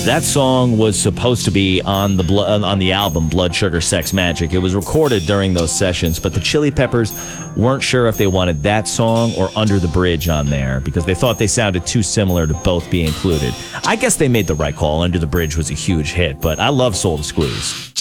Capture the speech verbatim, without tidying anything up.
That song was supposed to be on the blo- on the album Blood Sugar Sex Magic. It was recorded during those sessions, but the Chili Peppers weren't sure if they wanted that song or Under the Bridge on there because they thought they sounded too similar to both be included. I guess they made the right call. Under the Bridge was a huge hit, but I love Soul to Squeeze.